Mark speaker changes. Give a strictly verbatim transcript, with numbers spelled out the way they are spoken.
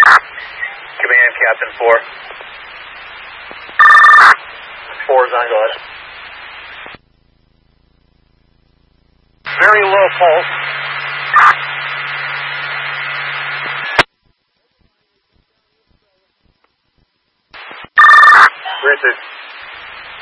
Speaker 1: Command, Captain four. four is on, go ahead. Very low pulse. Three six.